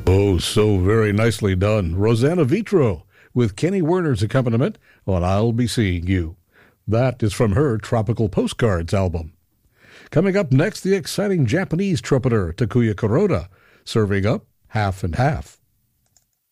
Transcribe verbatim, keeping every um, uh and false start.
Oh, so very nicely done. Rosanna Vitro with Kenny Werner's accompaniment on I'll Be Seeing You. That is from her Tropical Postcards album. Coming up next, the exciting Japanese trumpeter Takuya Kuroda, serving up Half and Half.